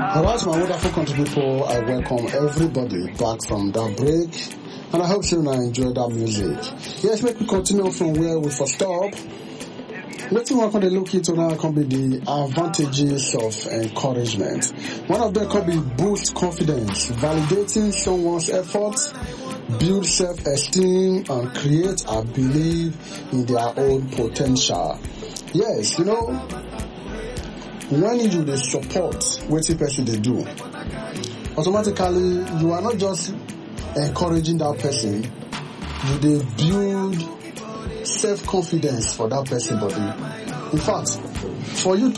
Alright, my wonderful country people, I welcome everybody back from that break, and I hope you enjoy that music. Yes, make me continue from where we first stop. Let's work on the look into now can be the advantages of encouragement. One of them can be boost confidence, validating someone's efforts, build self-esteem, and create a belief in their own potential. Yes, when you dey support wetin person dey do, automatically you are not just encouraging that person, you dey build self-confidence for that person body. In fact, for you to